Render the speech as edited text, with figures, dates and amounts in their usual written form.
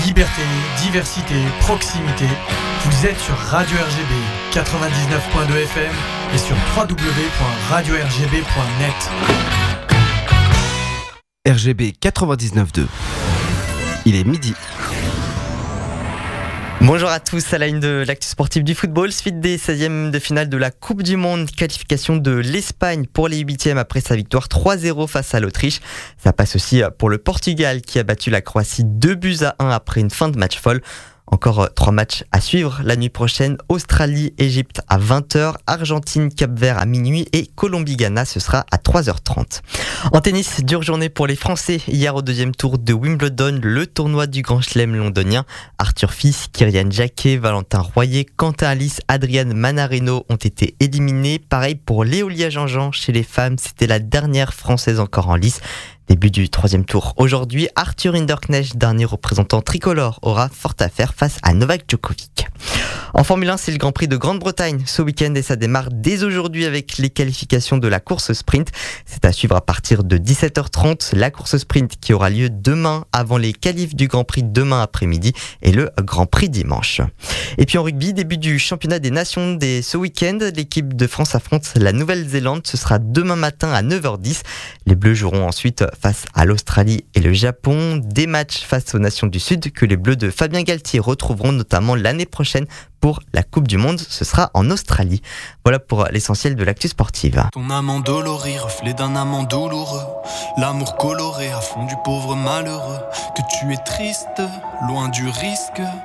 Liberté, diversité, proximité. Vous êtes sur Radio RGB 99.2 FM et sur www.radiorgb.net. RGB 99.2. Il est midi. Bonjour à tous, à la une de l'actu sportif du football, suite des 16e de finale de la Coupe du Monde, qualification de l'Espagne pour les 8e après sa victoire 3-0 face à l'Autriche. Ça passe aussi pour le Portugal qui a battu la Croatie 2-1 après une fin de match folle. Encore 3 matchs à suivre la nuit prochaine. Australie, Égypte à 20h, Argentine, Cap-Vert à minuit et Colombie-Ghana, ce sera à 3h30. En tennis, dure journée pour les Français. Hier au deuxième tour de Wimbledon, le tournoi du Grand Chelem londonien. Arthur Fils, Kyrian Jacquet, Valentin Royer, Quentin Alice, Adriane Manarino ont été éliminés. Pareil pour Léolia Jean-Jean chez les femmes, c'était la dernière Française encore en lice. Début du 3e tour aujourd'hui, Arthur Hinderknecht, dernier représentant tricolore, aura fort à faire face à Novak Djokovic. En Formule 1, c'est le Grand Prix de Grande-Bretagne ce week-end et ça démarre dès aujourd'hui avec les qualifications de la course sprint. C'est à suivre à partir de 17h30, la course sprint qui aura lieu demain avant les qualifs du Grand Prix demain après-midi et le Grand Prix dimanche. Et puis en rugby, début du championnat des nations dès ce week-end, l'équipe de France affronte la Nouvelle-Zélande, ce sera demain matin à 9h10. Les Bleus joueront ensuite face à l'Australie et le Japon, des matchs face aux nations du Sud que les Bleus de Fabien Galtier retrouveront notamment l'année prochaine pour la Coupe du Monde, ce sera en Australie. Voilà pour l'essentiel de l'actu sportive. Ton amant doloré, reflet d'un amant douloureux, l'amour coloré à fond du pauvre malheureux, que tu es triste, loin du risque.